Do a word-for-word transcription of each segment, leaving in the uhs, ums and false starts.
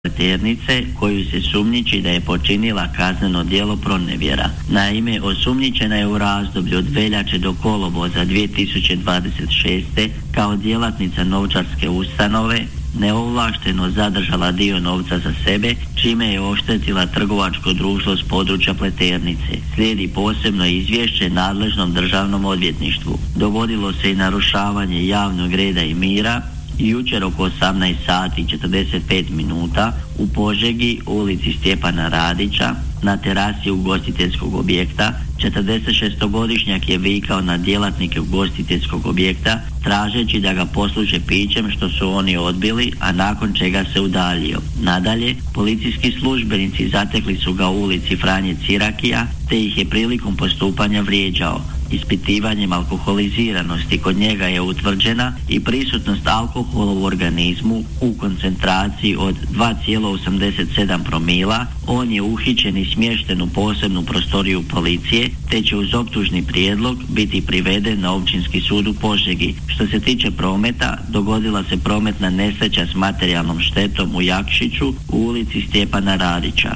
Pleternice koju se sumnjiči da je počinila kazneno djelo pronevjera. Naime, osumnjičena je u razdoblju od veljače do kolovoza dvije tisuće dvadeset šeste kao djelatnica novčarske ustanove neovlašteno zadržala dio novca za sebe, čime je oštetila trgovačko društvo s područja Pleternice. Slijedi posebno izvješće nadležnom državnom odvjetništvu. Dogodilo se i narušavanje javnog reda i mira jučer oko osamnaest sati i četrdeset pet minuta u Požegi, u ulici Stjepana Radića, na terasi ugostiteljskog objekta. četrdesetšestogodišnjak je vikao na djelatnike ugostiteljskog objekta tražeći da ga posluže pićem, što su oni odbili, a nakon čega se udaljio. Nadalje, policijski službenici zatekli su ga u ulici Franje Cirakija te ih je prilikom postupanja vrijeđao. Ispitivanjem alkoholiziranosti kod njega je utvrđena i prisutnost alkohola u organizmu u koncentraciji od dva zarez osamdeset sedam promila. On je uhićen i smješten u posebnu prostoriju policije, te će uz optužni prijedlog biti priveden na Općinski sud u Požegi. Što se tiče prometa, dogodila se prometna nesreća s materijalnom štetom u Jakšiću u ulici Stjepana Radića.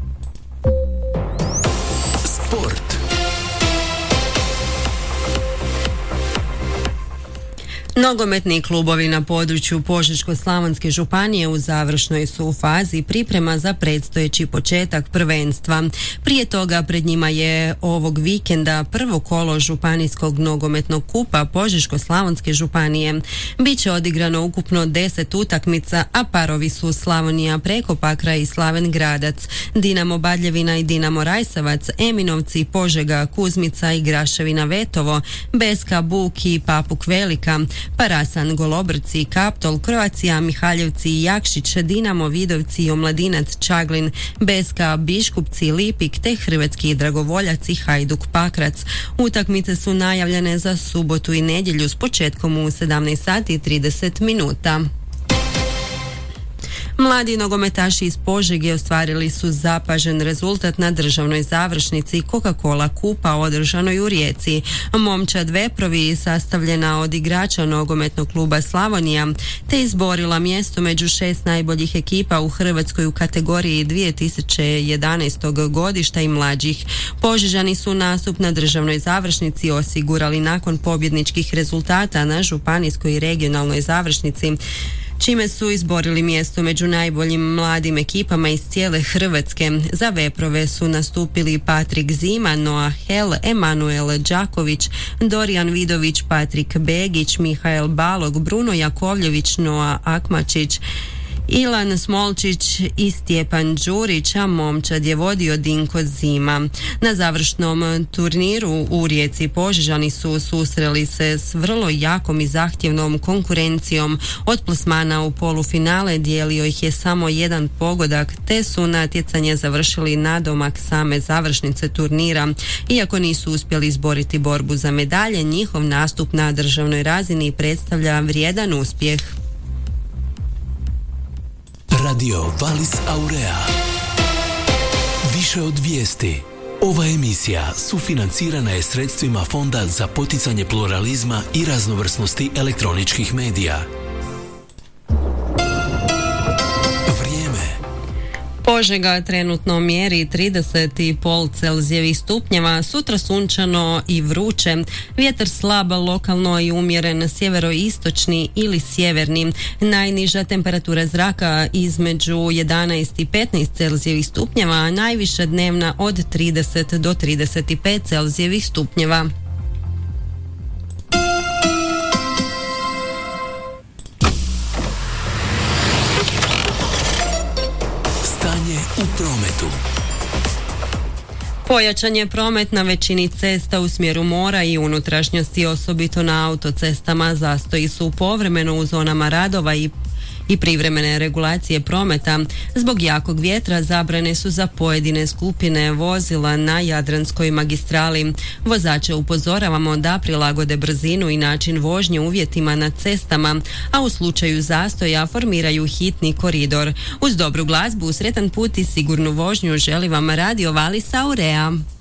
Sport. Nogometni klubovi na području Požeško-slavonske županije u završnoj su fazi priprema za predstojeći početak prvenstva. Prije toga pred njima je ovog vikenda prvo kolo županijskog nogometnog kupa Požeško-slavonske županije. Biće odigrano ukupno deset utakmica, a parovi su Slavonija Prekopakra i Slaven Gradac, Dinamo Badljevina i Dinamo Rajsavac, Eminovci, Požega, Kuzmica i Graševina Vetovo, Beska, Buk i Papuk Velika, Parasan, Golobrci, Kaptol, Croatia, Mihaljevci i Jakšić, Dinamo Vidovci i Omladinac Čaglin, Beska, Biškupci, Lipik te Hrvatski Dragovoljac i Hajduk Pakrac. Utakmice su najavljene za subotu i nedjelju s početkom u sedamnaest sati i trideset minuta. Mladi nogometaši iz Požege ostvarili su zapažen rezultat na državnoj završnici Coca-Cola kupa održanoj u Rijeci. Momčad Veprovi, sastavljena od igrača nogometnog kluba Slavonija, te izborila mjesto među šest najboljih ekipa u Hrvatskoj u kategoriji dvije tisuće jedanaestog godišta i mlađih. Požežani su nastup na državnoj završnici osigurali nakon pobjedničkih rezultata na županijskoj i regionalnoj završnici, čime su izborili mjesto među najboljim mladim ekipama iz cijele Hrvatske. Za Veprove su nastupili Patrik Zima, Noah Hel, Emanuel Đaković, Dorijan Vidović, Patrik Begić, Mihael Balog, Bruno Jakovljević, Noa Akmačić, Ilan Smolčić i Stjepan Đurić, a momčad je vodio Dinko Zima. Na završnom turniru u Rijeci Požežani su susreli se s vrlo jakom i zahtjevnom konkurencijom. Od plasmana u polufinale dijelio ih je samo jedan pogodak, te su natjecanje završili nadomak same završnice turnira. Iako nisu uspjeli izboriti borbu za medalje, njihov nastup na državnoj razini predstavlja vrijedan uspjeh. Radio Valis Aurea. Više od vijesti. Ova emisija sufinancirana je sredstvima Fonda za poticanje pluralizma i raznovrsnosti elektroničkih medija. Požega trenutno mjeri trideset i pol Celzijevih stupnjeva, sutra sunčano i vruće, vjetar slab, lokalno i umjeren sjeveroistočni ili sjeverni. Najniža temperatura zraka između jedanaest i petnaest Celzijevih stupnjeva, a najviša dnevna od trideset do trideset pet Celzijevih stupnjeva. U prometu. Pojačan je promet na većini cesta u smjeru mora i unutrašnjosti, osobito na autocestama. Zastoji su povremeno u zonama radova i i privremene regulacije prometa. Zbog jakog vjetra zabrane su za pojedine skupine vozila na Jadranskoj magistrali. Vozače upozoravamo da prilagode brzinu i način vožnje uvjetima na cestama, a u slučaju zastoja formiraju hitni koridor. Uz dobru glazbu, sretan put i sigurnu vožnju želi vam Radio Valis Aurea.